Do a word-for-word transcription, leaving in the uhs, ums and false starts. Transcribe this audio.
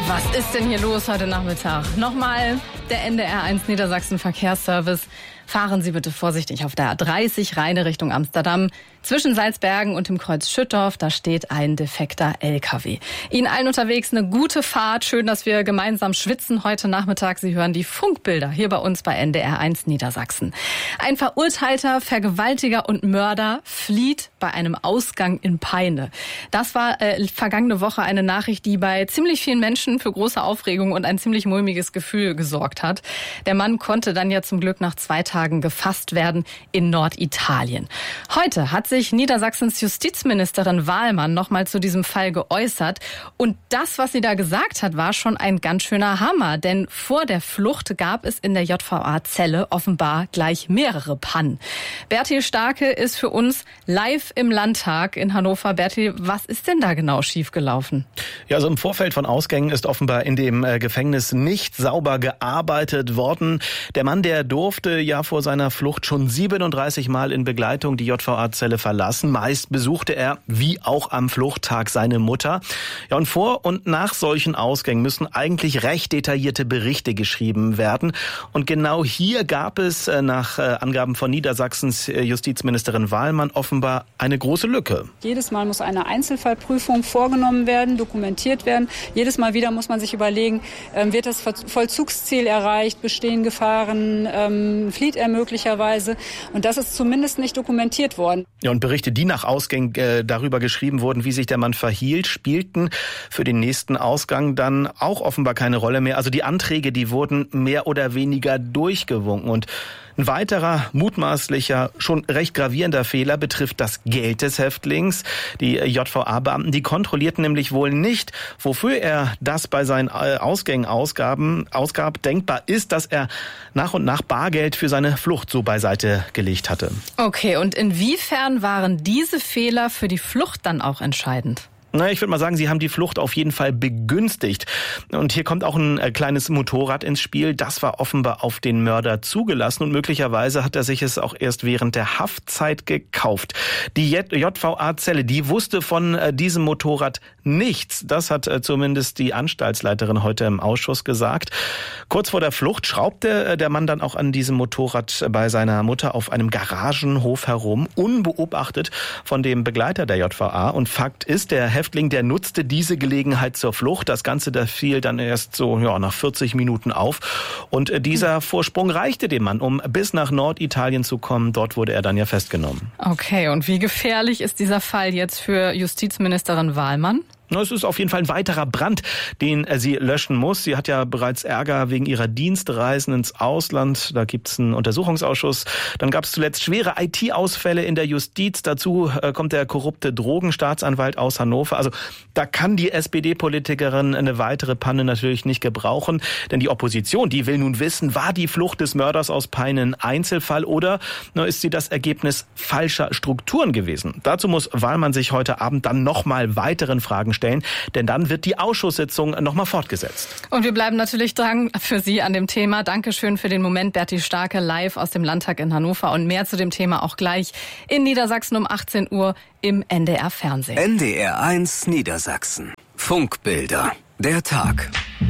Was ist denn hier los heute Nachmittag? Nochmal der N D R eins Niedersachsen Verkehrsservice. Fahren Sie bitte vorsichtig auf der A dreißig Rheine Richtung Amsterdam. Zwischen Salzbergen und dem Kreuz Schüttorf, da steht ein defekter L K W. Ihnen allen unterwegs eine gute Fahrt. Schön, dass wir gemeinsam schwitzen heute Nachmittag. Sie hören die Funkbilder hier bei uns bei N D R eins Niedersachsen. Ein verurteilter Vergewaltiger und Mörder flieht bei einem Ausgang in Peine. Das war äh, vergangene Woche eine Nachricht, die bei ziemlich vielen Menschen für große Aufregung und ein ziemlich mulmiges Gefühl gesorgt hat. Der Mann konnte dann ja zum Glück nach zwei Tagen gefasst werden in Norditalien. Heute hat sich Niedersachsens Justizministerin Wahlmann nochmal zu diesem Fall geäußert. Und das, was sie da gesagt hat, war schon ein ganz schöner Hammer. Denn vor der Flucht gab es in der J V A-Zelle offenbar gleich mehrere Pannen. Bertil Starke ist für uns live im Landtag in Hannover. Bertil, was ist denn da genau schiefgelaufen? Ja, also im Vorfeld von Ausgängen ist offenbar in dem äh, Gefängnis nicht sauber gearbeitet worden. Der Mann, der durfte ja vor seiner Flucht schon siebenunddreißig Mal in Begleitung die J V A-Zelle verlassen. Meist besuchte er, wie auch am Fluchttag, seine Mutter. Ja, und vor und nach solchen Ausgängen müssen eigentlich recht detaillierte Berichte geschrieben werden. Und genau hier gab es äh, nach äh, Angaben von Niedersachsens äh, Justizministerin Wahlmann offenbar eine große Lücke. Jedes Mal muss eine Einzelfallprüfung vorgenommen werden, dokumentiert werden. Jedes Mal wieder muss man sich überlegen, äh, wird das Vollzugsziel erreicht, bestehen Gefahren, ähm, flieht er möglicherweise. Und das ist zumindest nicht dokumentiert worden. Ja, und Berichte, die nach Ausgängen äh, darüber geschrieben wurden, wie sich der Mann verhielt, spielten für den nächsten Ausgang dann auch offenbar keine Rolle mehr. Also die Anträge, die wurden mehr oder weniger durchgewunken. Und ein weiterer mutmaßlicher, schon recht gravierender Fehler betrifft das Geld des Häftlings. Die J V A-Beamten, die kontrollierten nämlich wohl nicht, wofür er das bei seinen Ausgängen ausgaben, ausgab. Denkbar ist, dass er nach und nach Bargeld für seine Flucht so beiseite gelegt hatte. Okay, und inwiefern waren diese Fehler für die Flucht dann auch entscheidend? Na, ich würde mal sagen, sie haben die Flucht auf jeden Fall begünstigt. Und hier kommt auch ein kleines Motorrad ins Spiel. Das war offenbar auf den Mörder zugelassen und möglicherweise hat er sich es auch erst während der Haftzeit gekauft. Die J V A-Zelle, die wusste von diesem Motorrad nichts. Das hat zumindest die Anstaltsleiterin heute im Ausschuss gesagt. Kurz vor der Flucht schraubte der Mann dann auch an diesem Motorrad bei seiner Mutter auf einem Garagenhof herum, unbeobachtet von dem Begleiter der J V A. Und Fakt ist, der Häftling, der nutzte diese Gelegenheit zur Flucht. Das Ganze, da fiel dann erst so ja, nach vierzig Minuten auf. Und dieser Vorsprung reichte dem Mann, um bis nach Norditalien zu kommen. Dort wurde er dann ja festgenommen. Okay, und wie gefährlich ist dieser Fall jetzt für Justizministerin Wahlmann? Es ist auf jeden Fall ein weiterer Brand, den sie löschen muss. Sie hat ja bereits Ärger wegen ihrer Dienstreisen ins Ausland. Da gibt es einen Untersuchungsausschuss. Dann gab es zuletzt schwere I T-Ausfälle in der Justiz. Dazu kommt der korrupte Drogenstaatsanwalt aus Hannover. Also da kann die S P D-Politikerin eine weitere Panne natürlich nicht gebrauchen. Denn die Opposition, die will nun wissen, war die Flucht des Mörders aus Peine ein Einzelfall oder ist sie das Ergebnis falscher Strukturen gewesen? Dazu muss Wahlmann sich heute Abend dann nochmal weiteren Fragen stellen, denn dann wird die Ausschusssitzung nochmal fortgesetzt. Und wir bleiben natürlich dran für Sie an dem Thema. Dankeschön für den Moment, Bertil Starke, live aus dem Landtag in Hannover. Und mehr zu dem Thema auch gleich in Niedersachsen um achtzehn Uhr im N D R Fernsehen. N D R eins Niedersachsen. Funkbilder. Der Tag.